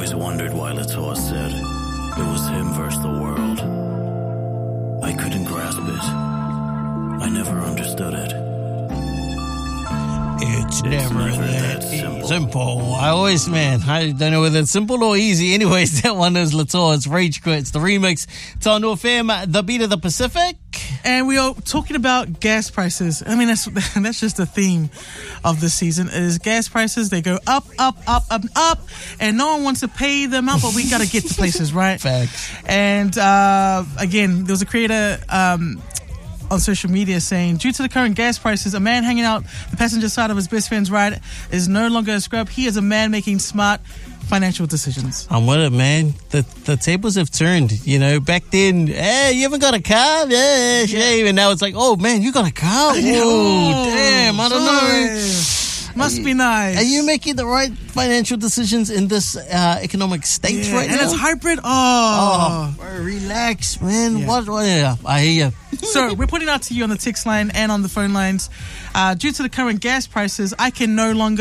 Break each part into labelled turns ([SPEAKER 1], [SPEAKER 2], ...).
[SPEAKER 1] always wondered why Latour said it was him versus the world. I couldn't grasp it. I never understood it.
[SPEAKER 2] It's never that simple. I always, man, I don't know whether it's simple or easy. Anyways, that one is Latour. It's Rage Quit. The remix. It's on FM, the beat of the Pacific.
[SPEAKER 3] And we are talking about gas prices. I mean, that's just the theme of the season is gas prices. They go up, up, up, up, up, and no one wants to pay them up, but we got to get to places, right?
[SPEAKER 2] Facts.
[SPEAKER 3] And again, there was a creator on social media saying, due to the current gas prices, a man hanging out the passenger side of his best friend's ride is no longer a scrub. He is a man making smart financial decisions.
[SPEAKER 2] I'm with it, man. The tables have turned. You know, back then, hey, you haven't got a car? Yeah, shame. And now it's like, oh, man, you got a car? Oh, damn, I don't know.
[SPEAKER 3] Must be nice.
[SPEAKER 2] Are you making the right financial decisions in this economic state right now?
[SPEAKER 3] And it's hybrid. Oh,
[SPEAKER 2] bro, relax, man. What? Yeah, I hear you.
[SPEAKER 3] So we're putting out to you on the text line and on the phone lines. Due to the current gas prices, I can no longer ...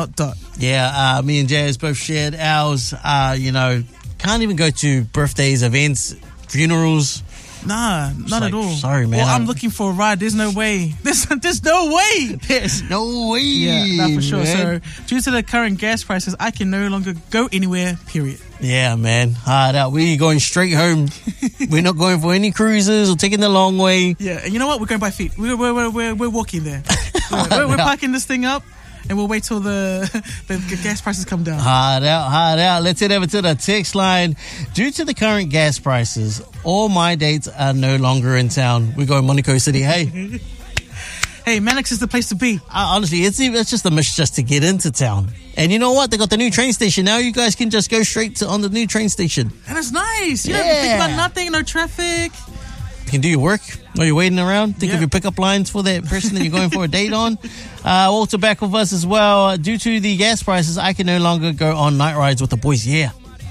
[SPEAKER 2] Yeah, me and Jazz both shared ours. You know, can't even go to birthdays, events, funerals.
[SPEAKER 3] Nah, not at all.
[SPEAKER 2] Sorry, man.
[SPEAKER 3] Well, I'm looking for a ride. There's no way. There's no way.
[SPEAKER 2] There's no way.
[SPEAKER 3] Yeah, for sure.
[SPEAKER 2] Man.
[SPEAKER 3] So, due to the current gas prices, I can no longer go anywhere, period.
[SPEAKER 2] Yeah, man. Hard out. We're going straight home. We're not going for any cruises or taking the long way.
[SPEAKER 3] Yeah, and you know what? We're going by feet. We're walking there. we're parking this thing up. And we'll wait till the gas prices come down.
[SPEAKER 2] Hard out. Let's head over to the text line. Due to the current gas prices, all my dates are no longer in town. We're going Monaco City. Hey.
[SPEAKER 3] Hey, Mannix is the place to be.
[SPEAKER 2] Honestly, it's just a mission just to get into town. And you know what? They got the new train station now. You guys can just go straight on the new train station.
[SPEAKER 3] And it's nice. You don't have to think about nothing, no traffic.
[SPEAKER 2] You can do your work while you're waiting around. Think of your pickup lines for that person that you're going for a date on. Walter back with us as well. Due to the gas prices, I can no longer go on night rides with the boys. Yeah.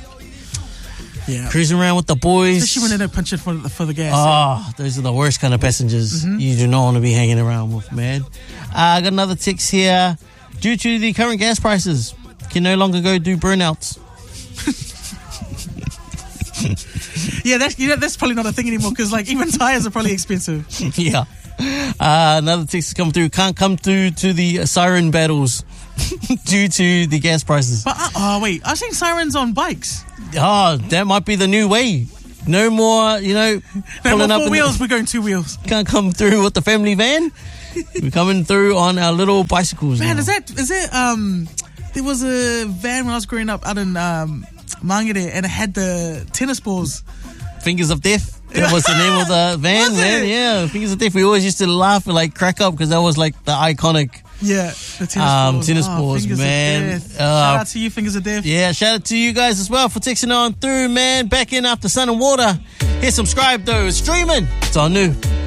[SPEAKER 2] Cruising around with the boys.
[SPEAKER 3] Especially when they don't punch it for the gas.
[SPEAKER 2] Oh, those are the worst kind of passengers you do not want to be hanging around with, man. I got another text here. Due to the current gas prices, can no longer go do burnouts.
[SPEAKER 3] Yeah, that's probably not a thing anymore because like even tires are probably expensive.
[SPEAKER 2] Yeah. Another text has come through. Can't come through to the siren battles due to the gas prices.
[SPEAKER 3] But wait, I've seen sirens on bikes.
[SPEAKER 2] Oh, that might be the new way. No more,
[SPEAKER 3] pulling up 4 wheels. We're going 2 wheels.
[SPEAKER 2] Can't come through with the family van. We're coming through on our little bicycles.
[SPEAKER 3] Man,
[SPEAKER 2] now.
[SPEAKER 3] is it? There was a van when I was growing up out in Mangere, and it had the tennis balls.
[SPEAKER 2] Fingers of Death. That was the name of the van, man. Yeah, Fingers of Death. We always used to laugh and like crack up because that was like the iconic.
[SPEAKER 3] Yeah, the tennis
[SPEAKER 2] balls, man.
[SPEAKER 3] Shout out to you, Fingers of Death.
[SPEAKER 2] Yeah, shout out to you guys as well for texting on through, man. Back in after Sun and Water. Hit subscribe though. It's streaming. It's on new.